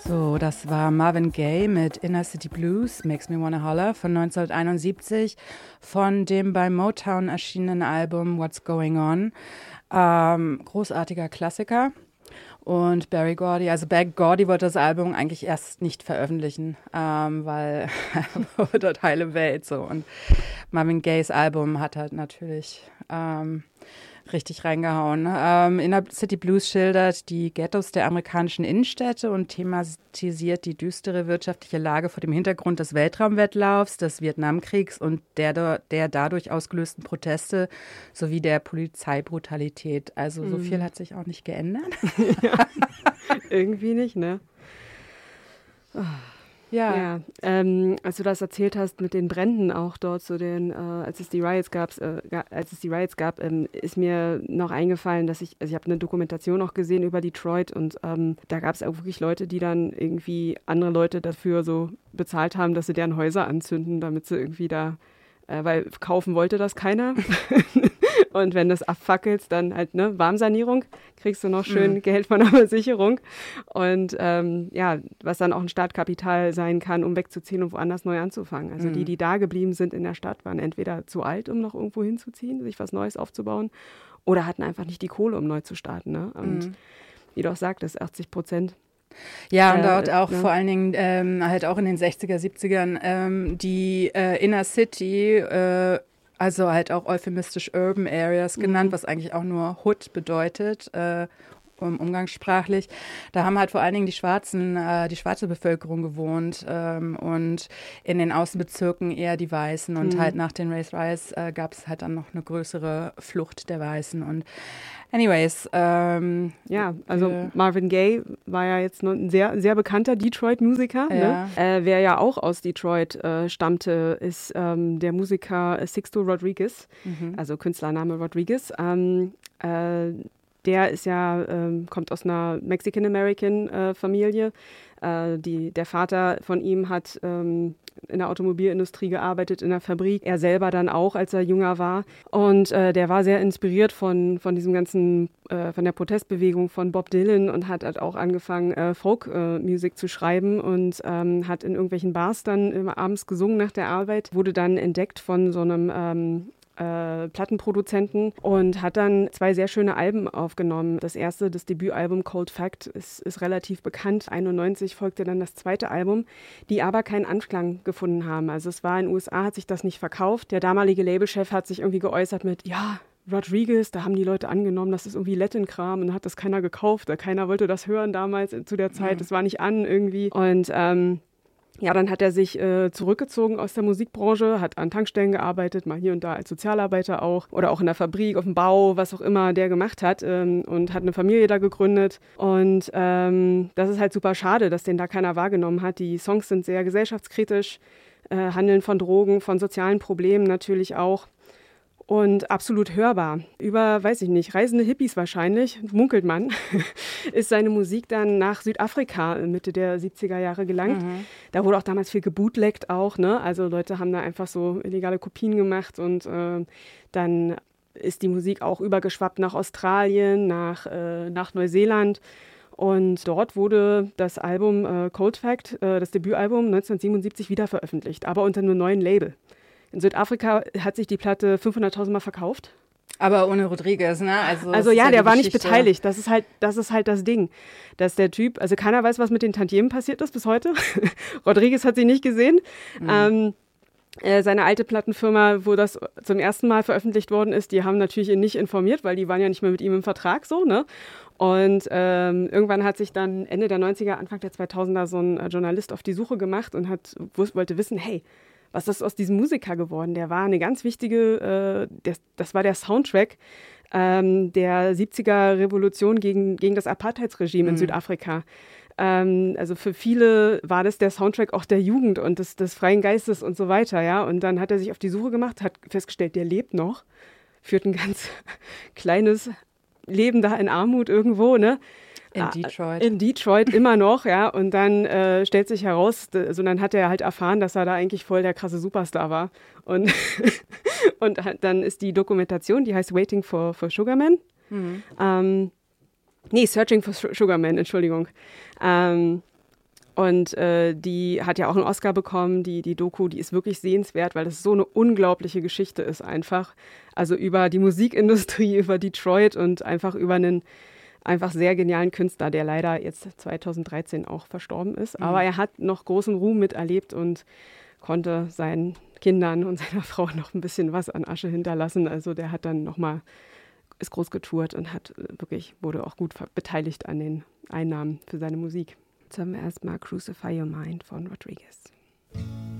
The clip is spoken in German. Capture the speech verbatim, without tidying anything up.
So, das war Marvin Gaye mit Inner City Blues, Makes Me Wanna Holler von neunzehnhunderteinundsiebzig von dem bei Motown erschienenen Album What's Going On. Ähm, großartiger Klassiker. Und Berry Gordy, also Berry Gordy wollte das Album eigentlich erst nicht veröffentlichen, ähm, weil dort heile Welt so. Und Marvin Gayes Album hat halt natürlich ähm, richtig reingehauen. Ähm, Inner City Blues schildert die Ghettos der amerikanischen Innenstädte und thematisiert die düstere wirtschaftliche Lage vor dem Hintergrund des Weltraumwettlaufs, des Vietnamkriegs und der, der dadurch ausgelösten Proteste sowie der Polizeibrutalität. Also so viel hat sich auch nicht geändert. Ja, irgendwie nicht, ne? Oh. Ja, ja ähm, als du das erzählt hast mit den Bränden auch dort, so den, äh, als es die Riots gab, äh, als es die Riots gab, ähm, ist mir noch eingefallen, dass ich, also ich habe eine Dokumentation auch gesehen über Detroit und ähm, da gab es auch wirklich Leute, die dann irgendwie andere Leute dafür so bezahlt haben, dass sie deren Häuser anzünden, damit sie irgendwie da, äh, weil kaufen wollte das keiner. Und wenn das abfackelst, dann halt, ne, Warmsanierung, kriegst du noch schön mhm. Geld von der Versicherung. Und ähm, ja, was dann auch ein Startkapital sein kann, um wegzuziehen und woanders neu anzufangen. Also mhm. die, die da geblieben sind in der Stadt, waren entweder zu alt, um noch irgendwo hinzuziehen, sich was Neues aufzubauen, oder hatten einfach nicht die Kohle, um neu zu starten. Ne? Und mhm. wie du auch sagtest, achtzig Prozent. Ja, und dort auch äh, vor allen Dingen ähm, halt auch in den sechziger, siebzigern ähm, die äh, Inner City, äh, also halt auch euphemistisch Urban Areas genannt, mhm. was eigentlich auch nur Hood bedeutet, äh, um, umgangssprachlich. Da haben halt vor allen Dingen die Schwarzen, äh, die schwarze Bevölkerung gewohnt ähm, und in den Außenbezirken eher die Weißen. Und mhm. halt nach den Race Riots äh, gab es halt dann noch eine größere Flucht der Weißen. Und anyways. Ähm, ja, also äh, Marvin Gaye war ja jetzt ein sehr, sehr bekannter Detroit-Musiker. Ja. Ne? Äh, wer ja auch aus Detroit äh, stammte, ist ähm, der Musiker Sixto Rodriguez, mhm. also Künstlername Rodriguez. Ähm, äh, der ist ja, ähm, kommt aus einer Mexican-American-Familie. Äh, die, der Vater von ihm hat ähm, in der Automobilindustrie gearbeitet, in der Fabrik. Er selber dann auch, als er jünger war. Und äh, der war sehr inspiriert von, von diesem ganzen, äh, von der Protestbewegung von Bob Dylan und hat halt auch angefangen, äh, Folk-Musik äh, zu schreiben und ähm, hat in irgendwelchen Bars dann immer abends gesungen nach der Arbeit. Wurde dann entdeckt von so einem ähm, Äh, Plattenproduzenten und hat dann zwei sehr schöne Alben aufgenommen. Das erste, das Debütalbum Cold Fact, ist, ist relativ bekannt. einundneunzig folgte dann das zweite Album, die aber keinen Anklang gefunden haben. Also es war in den U S A, hat sich das nicht verkauft. Der damalige Labelchef hat sich irgendwie geäußert mit, ja, Rodriguez, da haben die Leute angenommen, das ist irgendwie Latin-Kram und hat das keiner gekauft. Keiner wollte das hören damals zu der Zeit. Es mhm. war nicht an irgendwie. Und ähm, ja, dann hat er sich äh, zurückgezogen aus der Musikbranche, hat an Tankstellen gearbeitet, mal hier und da als Sozialarbeiter auch oder auch in der Fabrik, auf dem Bau, was auch immer der gemacht hat ähm, und hat eine Familie da gegründet. Und ähm, das ist halt super schade, dass den da keiner wahrgenommen hat. Die Songs sind sehr gesellschaftskritisch, äh, handeln von Drogen, von sozialen Problemen natürlich auch. Und absolut hörbar. Über, weiß ich nicht, reisende Hippies wahrscheinlich, munkelt man, ist seine Musik dann nach Südafrika Mitte der siebziger Jahre gelangt. Mhm. Da wurde auch damals viel gebootleggt auch, ne? Also Leute haben da einfach so illegale Kopien gemacht und äh, dann ist die Musik auch übergeschwappt nach Australien, nach, äh, nach Neuseeland. Und dort wurde das Album äh, Cold Fact, äh, das Debütalbum neunzehnhundertsiebenundsiebzig wieder veröffentlicht, aber unter einem neuen Label. In Südafrika hat sich die Platte fünfhunderttausend Mal verkauft. Aber ohne Rodriguez, ne? Also, also ja, der war nicht beteiligt. Das ist halt, das ist halt das Ding. Dass der Typ, also keiner weiß, was mit den Tantiemen passiert ist bis heute. Rodriguez hat sie nicht gesehen. Mhm. Ähm, äh, seine alte Plattenfirma, wo das zum ersten Mal veröffentlicht worden ist, die haben natürlich ihn nicht informiert, weil die waren ja nicht mehr mit ihm im Vertrag so, ne? Und ähm, irgendwann hat sich dann Ende der neunziger, Anfang der zweitausender so ein äh, Journalist auf die Suche gemacht und hat, wollte wissen, hey, was ist aus diesem Musiker geworden? Der war eine ganz wichtige, äh, der, das war der Soundtrack ähm, der siebziger Revolution gegen, gegen das Apartheidsregime mhm. in Südafrika. Ähm, also für viele war das der Soundtrack auch der Jugend und des, des freien Geistes und so weiter. Ja? Und dann hat er sich auf die Suche gemacht, hat festgestellt, der lebt noch, führt ein ganz kleines Leben da in Armut irgendwo, ne? In Detroit. In Detroit immer noch, ja. Und dann äh, stellt sich heraus, also dann hat er halt erfahren, dass er da eigentlich voll der krasse Superstar war. Und, und dann ist die Dokumentation, die heißt Waiting for, for Sugarman. Mhm. Ähm, nee, Searching for Sugarman, Entschuldigung. Ähm, Und äh, die hat ja auch einen Oscar bekommen, die, die Doku, die ist wirklich sehenswert, weil das so eine unglaubliche Geschichte ist einfach. Also über die Musikindustrie, über Detroit und einfach über einen einfach sehr genialen Künstler, der leider jetzt zweitausenddreizehn auch verstorben ist. Mhm. Aber er hat noch großen Ruhm miterlebt und konnte seinen Kindern und seiner Frau noch ein bisschen was an Asche hinterlassen. Also der hat dann nochmal, ist groß getourt und hat wirklich, wurde auch gut beteiligt an den Einnahmen für seine Musik. Jetzt haben wir erstmal Crucify Your Mind von Rodriguez.